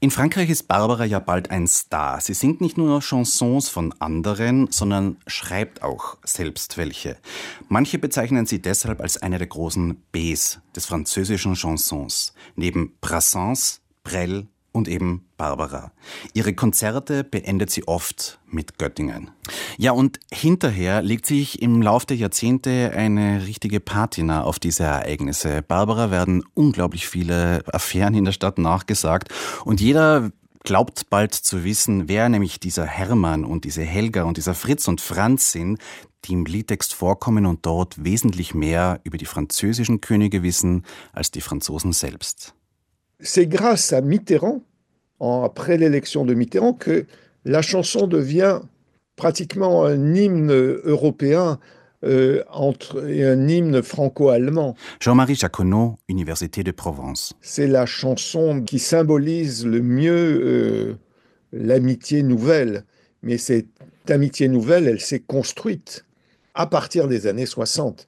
In Frankreich ist Barbara ja bald ein Star. Sie singt nicht nur Chansons von anderen, sondern schreibt auch selbst welche. Manche bezeichnen sie deshalb als eine der großen Bs des französischen Chansons. Neben Brassens, Brel und eben Barbara. Ihre Konzerte beendet sie oft mit Göttingen. Ja, und hinterher legt sich im Lauf der Jahrzehnte eine richtige Patina auf diese Ereignisse. Barbara werden unglaublich viele Affären in der Stadt nachgesagt und jeder glaubt bald zu wissen, wer nämlich dieser Hermann und diese Helga und dieser Fritz und Franz sind, die im Liedtext vorkommen und dort wesentlich mehr über die französischen Könige wissen als die Franzosen selbst. C'est grâce à Mitterrand, après l'élection de Mitterrand, que la chanson devient pratiquement un hymne européen et un hymne franco-allemand. Jean-Marie Jacquenot, Université de Provence. C'est la chanson qui symbolise le mieux l'amitié nouvelle. Mais cette amitié nouvelle, elle s'est construite à partir des années 60.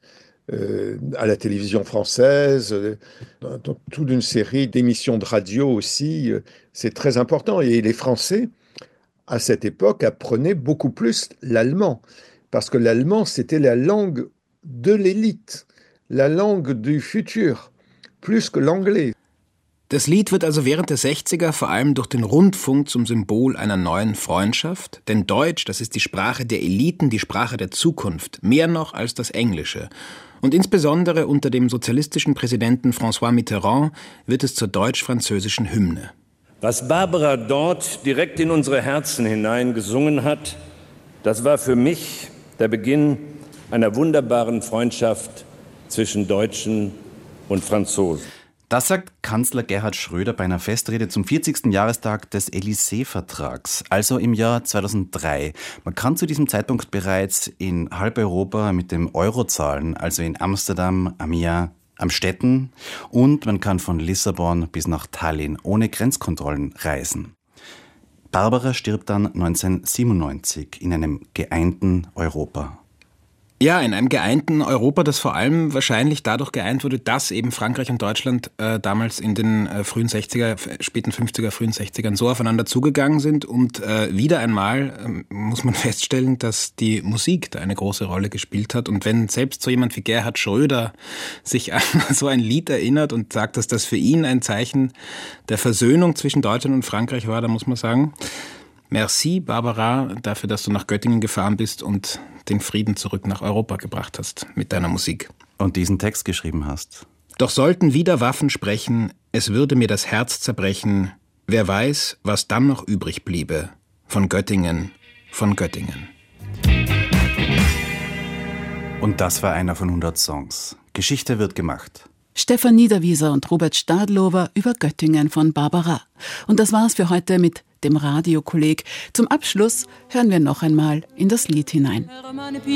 À la télévision française, dans toute une série d'émissions de radio aussi, c'est très important. Et les Français, à cette époque, apprenaient beaucoup plus l'allemand, parce que l'allemand, c'était la langue de l'élite, la langue du futur, plus que l'anglais. Das Lied wird also während der 60er vor allem durch den Rundfunk zum Symbol einer neuen Freundschaft. Denn Deutsch, das ist die Sprache der Eliten, die Sprache der Zukunft, mehr noch als das Englische. Und insbesondere unter dem sozialistischen Präsidenten François Mitterrand wird es zur deutsch-französischen Hymne. Was Barbara dort direkt in unsere Herzen hinein gesungen hat, das war für mich der Beginn einer wunderbaren Freundschaft zwischen Deutschen und Franzosen. Das sagt Kanzler Gerhard Schröder bei einer Festrede zum 40. Jahrestag des Élysée-Vertrags, also im Jahr 2003. Man kann zu diesem Zeitpunkt bereits in halb Europa mit dem Euro zahlen, also in Amsterdam, Amiens, Amstetten, und man kann von Lissabon bis nach Tallinn ohne Grenzkontrollen reisen. Barbara stirbt dann 1997 in einem geeinten Europa. Ja, in einem geeinten Europa, das vor allem wahrscheinlich dadurch geeint wurde, dass eben Frankreich und Deutschland damals in den frühen 60er, späten 50er, frühen 60ern so aufeinander zugegangen sind. Und wieder einmal muss man feststellen, dass die Musik da eine große Rolle gespielt hat. Und wenn selbst so jemand wie Gerhard Schröder sich an so ein Lied erinnert und sagt, dass das für ihn ein Zeichen der Versöhnung zwischen Deutschland und Frankreich war, dann muss man sagen, merci, Barbara, dafür, dass du nach Göttingen gefahren bist und den Frieden zurück nach Europa gebracht hast mit deiner Musik. Und diesen Text geschrieben hast. Doch sollten wieder Waffen sprechen, es würde mir das Herz zerbrechen. Wer weiß, was dann noch übrig bliebe. Von Göttingen, von Göttingen. Und das war einer von 100 Songs. Geschichte wird gemacht. Stefan Niederwieser und Robert Stadlober über Göttingen von Barbara. Und das war's für heute mit dem Radiokolleg. Zum Abschluss hören wir noch einmal in das Lied hinein.